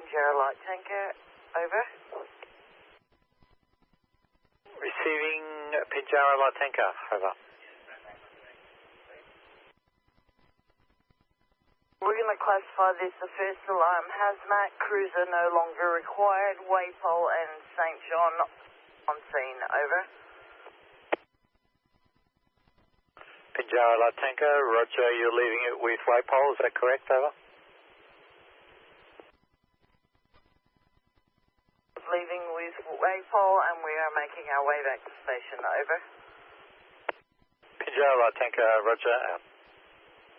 Pinjarra Light Tanker, over. Receiving Pinjarra Light Tanker, over. We're going to classify this the first alarm. Hazmat cruiser no longer required. Waypole and St. John on scene, over. Pinjarra Light Tanker, roger, you're leaving it with Waypole, is that correct, over? Leaving with Waypole and we are making our way back to station, over. Pinjarra Light Tanker, roger, out.